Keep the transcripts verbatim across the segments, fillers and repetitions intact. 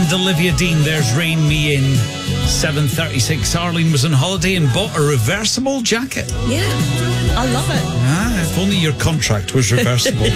And Olivia Dean, there's Rain Me In. seven thirty-six. Arlene was on holiday and bought a reversible jacket. Yeah, I love it. Ah, if only your contract was reversible.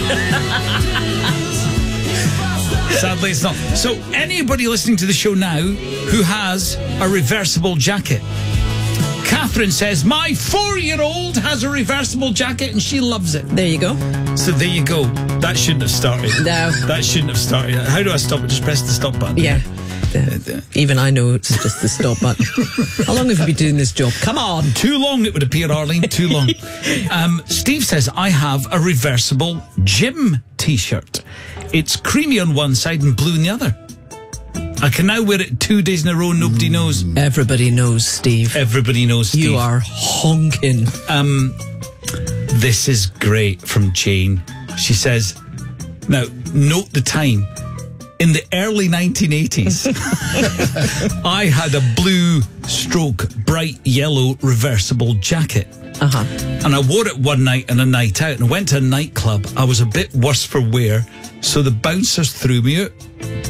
Sadly, it's not. So, anybody listening to the show now who has a reversible jacket? Catherine says, my four-year-old has a reversible jacket and she loves it. There you go. So there you go. That shouldn't have started. No. That shouldn't have started. How do I stop it? Just press the stop button. Yeah. Uh, even I know it's just the stop button. How long have you been doing this job? Come on. Too long, it would appear, Arlene. Too long. um, Steve says, I have a reversible gym T-shirt. It's creamy on one side and blue on the other. I can now wear it two days in a row. Nobody knows. Everybody knows, Steve. Everybody knows, Steve. You are honking. Um, this is great from Jane. She says, now, note the time. In the early nineteen eighties, I had a blue stroke bright yellow reversible jacket. Uh-huh. And I wore it one night on a night out and went to a nightclub. I was a bit worse for wear, so the bouncers threw me out.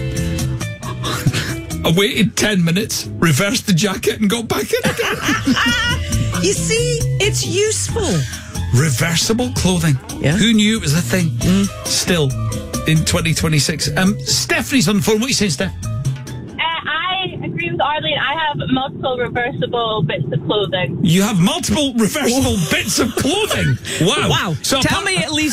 I waited ten minutes, reversed the jacket and got back in again. You see, it's useful. Reversible clothing. Yeah. Who knew it was a thing? Mm. Still, in twenty twenty-six. Um, Stephanie's on the phone. What are you saying, Steph? Uh, I agree with Arlene. I have multiple reversible bits of clothing. You have multiple reversible bits of clothing? Wow. Wow. So Tell apart- me at least